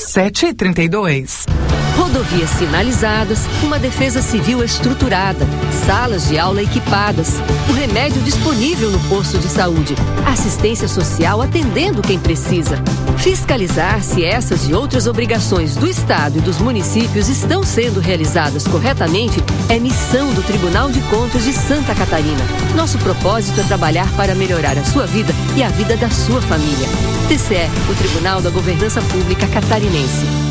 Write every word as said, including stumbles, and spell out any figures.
sete e trinta e dois. Rodovias sinalizadas, uma defesa civil estruturada, salas de aula equipadas, o remédio disponível no posto de saúde, assistência social atendendo quem precisa. Fiscalizar se essas e outras obrigações do Estado e dos municípios estão sendo realizadas corretamente é missão do Tribunal de Contas de Santa Catarina. Nosso propósito é trabalhar para melhorar a sua vida e a vida da sua família. T C E, o Tribunal da Governança Pública Catarinense.